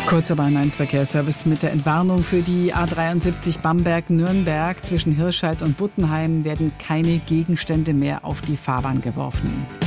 Kurzer Bahn-1-Verkehrsservice mit der Entwarnung für die A73 Bamberg-Nürnberg. Zwischen Hirscheid und Buttenheim werden keine Gegenstände mehr auf die Fahrbahn geworfen.